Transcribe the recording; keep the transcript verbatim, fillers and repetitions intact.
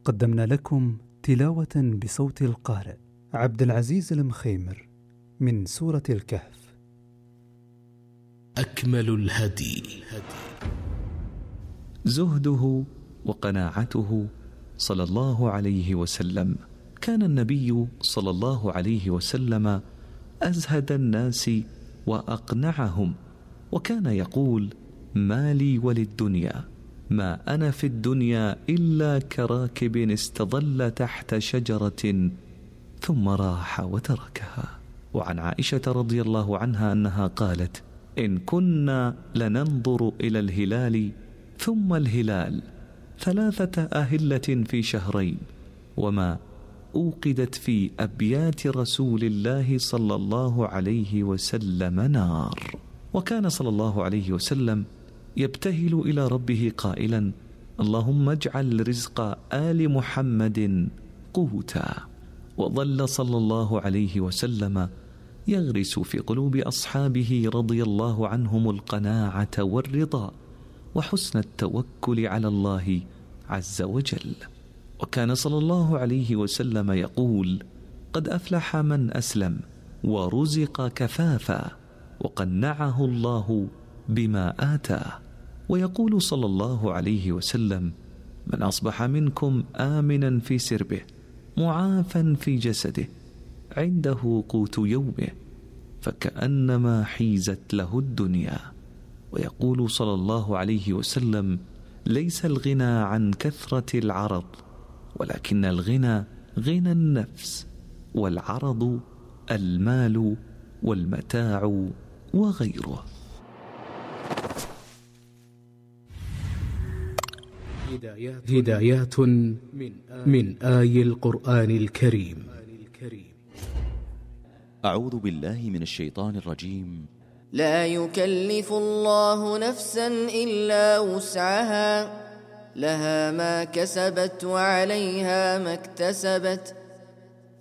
قدمنا لكم تلاوة بصوت القارئ عبد العزيز المخيمر من سورة الكهف. أكمل الهدي زهده وقناعته صلى الله عليه وسلم. كان النبي صلى الله عليه وسلم أزهد الناس وأقنعهم، وكان يقول: ما لي وللدنيا، ما أنا في الدنيا إلا كراكب استظل تحت شجرة ثم راح وتركها. وعن عائشة رضي الله عنها أنها قالت: إن كنا لننظر إلى الهلال ثم الهلال ثلاثة أهلة في شهرين، وما أوقدت في أبيات رسول الله صلى الله عليه وسلم نار. وكان صلى الله عليه وسلم يبتهل إلى ربه قائلا: اللهم اجعل رزق آل محمد قوتا. وظل صلى الله عليه وسلم يغرس في قلوب أصحابه رضي الله عنهم القناعة والرضا وحسن التوكل على الله عز وجل. وكان صلى الله عليه وسلم يقول: قد أفلح من أسلم ورزق كفافا وقنعه الله بما آتاه. ويقول صلى الله عليه وسلم: من أصبح منكم آمنا في سربه معافا في جسده عنده قوت يومه فكأنما حيزت له الدنيا. ويقول صلى الله عليه وسلم: ليس الغنى عن كثرة العرض، ولكن الغنى غنى النفس، والعرض المال والمتاع وغيره. هدايات من آي القرآن الكريم. أعوذ بالله من الشيطان الرجيم. لا يكلف الله نفسا إلا وسعها، لها ما كسبت وعليها ما اكتسبت،